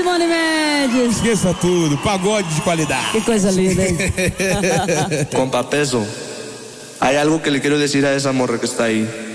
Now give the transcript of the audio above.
Simone Mendes. Esqueça tudo, pagode de qualidade. Que coisa linda, hein? Compa Peso, hay algo que le quiero decir a esa morra que está ahí.